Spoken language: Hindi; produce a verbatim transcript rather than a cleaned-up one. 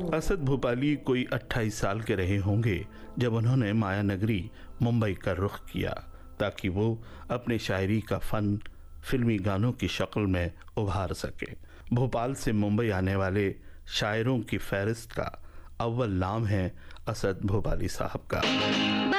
असद भोपाली कोई अट्ठाईस साल के रहे होंगे जब उन्होंने माया नगरी मुंबई का रुख किया ताकि वो अपने शायरी का फन फिल्मी गानों की शक्ल में उभार सके। भोपाल से मुंबई आने वाले शायरों की फहरिस्त का अव्वल नाम है असद भोपाली साहब का।